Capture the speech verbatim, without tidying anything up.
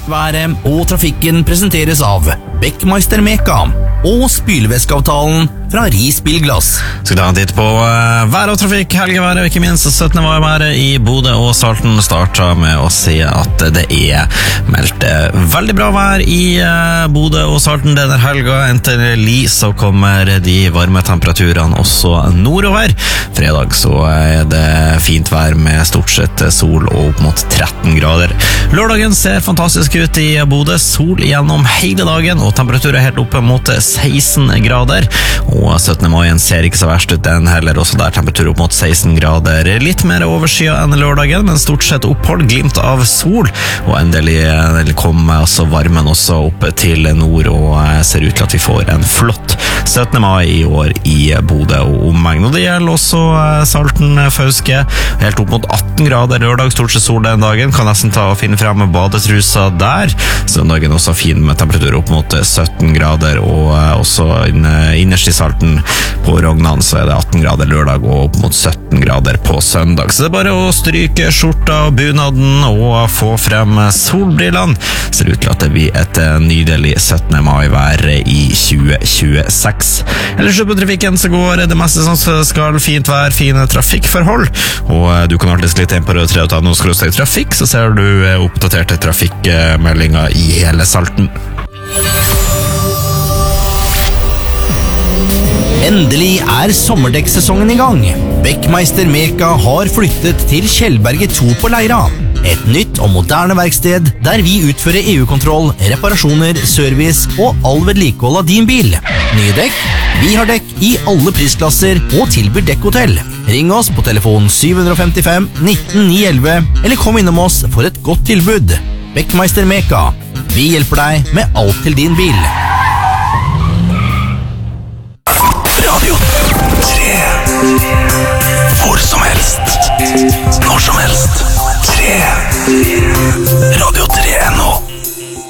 Været og trafikken presenteres av Beckmeister Meka og spylevæskeavtalen fra Ris Bilglass. Skal ta en titt på uh, vær og trafikk, helgeværet og ikke minst syttende mai-været i Bodø og Salten. Starter med å si at det er meldt veldig bra vær i uh, Bodø og Salten denne helga. Endelig så kommer de varme temperaturene også nordover. Fredag så er det fint vær med stort sett sol og opp mot tretten grader. Lørdagen ser fantastisk ut i Bodø, sol gjennom hele dagen og temperaturer helt oppe mot seksten grader. Og syttende mai ser ikke så verst ut den heller, også der temperatur opp mot seksten grader. Litt mer overskyet enn lørdagen, men stort sett opphold, glimt av sol. Og endelig kommer altså varmen også opp til nord, og ser ut til at vi får en flott syttende mai i år i Bodø og omegn. Og det gjelder også Salten, Fauske, helt opp mot atten grader. Lørdag stort sett sol den dagen, kan nesten ta og finne frem med badetrusa der. Søndagen også fin med temperatur opp mot sytten grader, og også innerst i Salten på Rognan så er det atten grader lørdag og opp mot sytten grader på søndag. Så det er bare å stryke skjorta og bunaden og få frem solbrillene. Ser ut til at det blir et nydelig syttende mai-vær i tjue tjueseks. Ellers på trafikken så går det meste som skal fint være, fine trafikkforhold. Og du kan alltid litt inn på rød tre og ta noe skråstrek trafikk, så ser du oppdaterte trafikkmeldinger i hele Salten. Endelig er sommerdekksesongen i gang. Beckmeister Meka har flyttet til Kjellberget to på Leira. Et nytt og moderne verksted der vi utfører E U-kontroll, reparasjoner, service og all vedlikehold av din bil. Nye dekk? Vi har dekk i alle prisklasser og tilbyr dekkhotell. Ring oss på telefon syv fem fem nitten ni elleve eller kom innom oss for et godt tilbud. Beckmeister Meka. Vi hjelper deg med alt til din bil. Radio tre. Hvor som helst. Når som helst.